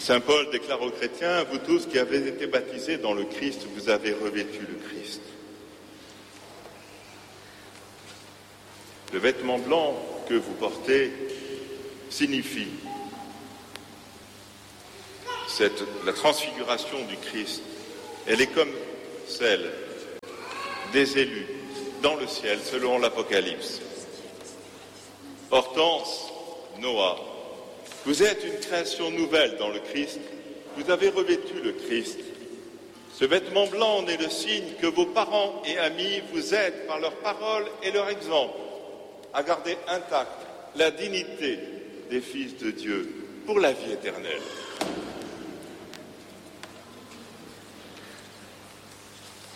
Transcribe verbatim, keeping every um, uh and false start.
Saint Paul déclare aux chrétiens, vous tous qui avez été baptisés dans le Christ, vous avez revêtu le Christ. Le vêtement blanc que vous portez signifie cette, la transfiguration du Christ. Elle est comme celle des élus dans le ciel, selon l'Apocalypse. Hortense, Noah, vous êtes une création nouvelle dans le Christ. Vous avez revêtu le Christ. Ce vêtement blanc en est le signe que vos parents et amis vous aident par leurs paroles et leur exemple à garder intacte la dignité des fils de Dieu pour la vie éternelle.